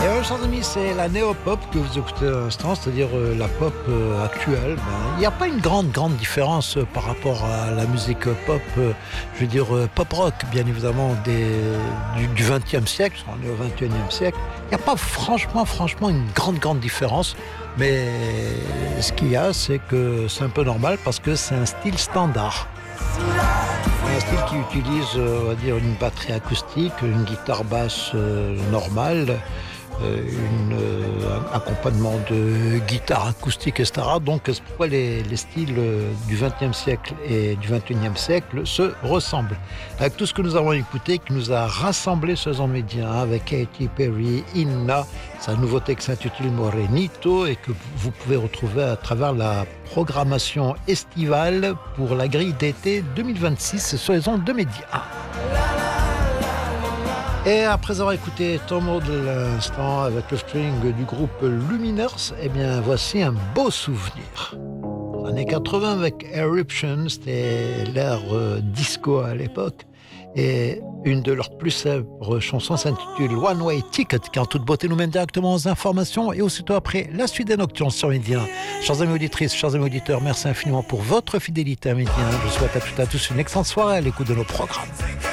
Et alors, chers amis, c'est la néo-pop que vous écoutez à l'instant, c'est-à-dire la pop actuelle. Il n'y a pas une grande différence par rapport à la musique pop, je veux dire pop rock, bien évidemment, du XXe siècle. On est au XXIe siècle. Il n'y a pas franchement une grande différence. Mais ce qu'il y a, c'est que c'est un peu normal parce que c'est un style standard. Un style qui utilise, on va dire, une batterie acoustique, une guitare basse normale, un accompagnement de guitare acoustique, etc. Donc c'est pourquoi les styles du XXe siècle et du XXIe siècle se ressemblent. Avec tout ce que nous avons écouté, qui nous a rassemblés ce média, avec Katy Perry, Inna, sa nouveauté qui s'intitule Morenito et que vous pouvez retrouver à travers la programmation estivale pour la grille d'été 2026 sur les ondes de Média. Et après avoir écouté Tomo de l'instant avec le string du groupe Luminers, eh bien voici un beau souvenir. Dans les années 80 avec Eruption, c'était l'ère disco à l'époque. Et une de leurs plus célèbres chansons s'intitule One Way Ticket, qui en toute beauté nous mène directement aux informations et aussitôt après la suite des Nocturnes sur Média. Chers amis auditrices, chers amis auditeurs, merci infiniment pour votre fidélité à Média. Je souhaite à toutes et à tous une excellente soirée à l'écoute de nos programmes.